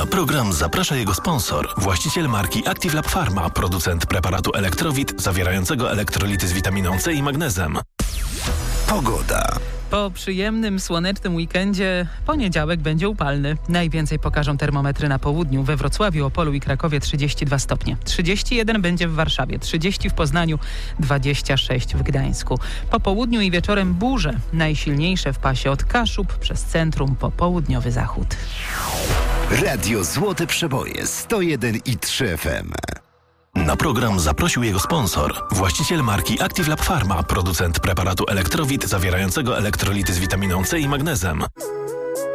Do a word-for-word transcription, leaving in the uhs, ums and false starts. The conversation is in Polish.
Na program zaprasza jego sponsor, właściciel marki Active Lab Pharma, producent preparatu Elektrowit zawierającego elektrolity z witaminą C i magnezem. Pogoda. Po przyjemnym, słonecznym weekendzie poniedziałek będzie upalny. Najwięcej pokażą termometry na południu. We Wrocławiu, Opolu i Krakowie trzydzieści dwa stopnie. trzydzieści jeden będzie w Warszawie, trzydzieści w Poznaniu, dwadzieścia sześć w Gdańsku. Po południu i wieczorem burze. Najsilniejsze w pasie od Kaszub przez centrum po południowy zachód. Radio Złote Przeboje sto jeden i trzy F M. Na program zaprosił jego sponsor, właściciel marki Active Lab Pharma, producent preparatu Elektrowit zawierającego elektrolity z witaminą C i magnezem.